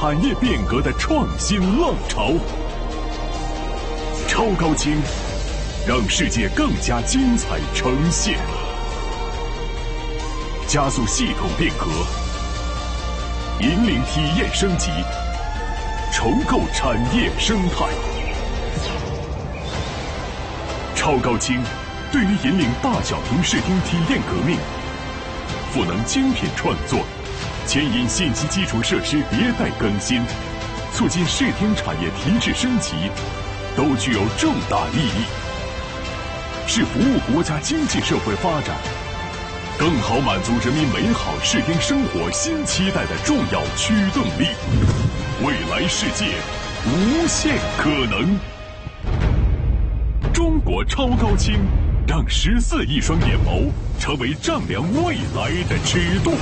产业变革的创新浪潮。超高清，让世界更加精彩呈现，加速系统变革，引领体验升级，重构产业生态。超高清对于引领大小屏视听体验革命，赋能精品创作，牵引信息基础设施迭代更新，促进视听产业提质升级，都具有重大意义，是服务国家经济社会发展，更好满足人民美好视听生活新期待的重要驱动力。未来世界无限可能。中国超高清，让14亿双眼眸成为丈量未来的尺度。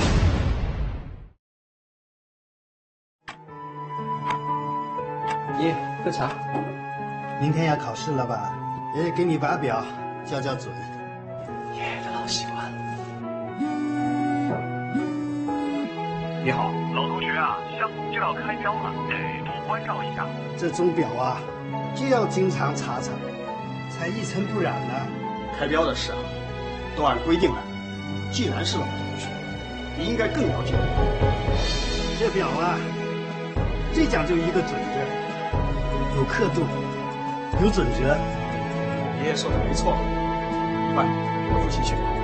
爷，喝茶。 明天要考试了吧？爷爷给你把表校校准。 爷爷的老习惯。 你好，老同学啊，项目就要开标了，得多关照一下。 这钟表啊，就要经常查查，才一尘不染呢。 开标的事啊，都按规定来。既然是老同学，你应该更了解。 这表啊，最讲究一个准字，有刻度，有准则。 爷爷说的没错。快，我复习去。